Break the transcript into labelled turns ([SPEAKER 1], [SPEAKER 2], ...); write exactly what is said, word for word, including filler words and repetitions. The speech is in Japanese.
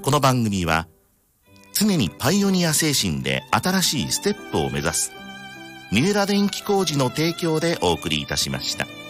[SPEAKER 1] この番組は常にパイオニア精神で新しいステップを目指す三浦電機工事の提供でお送りいたしました。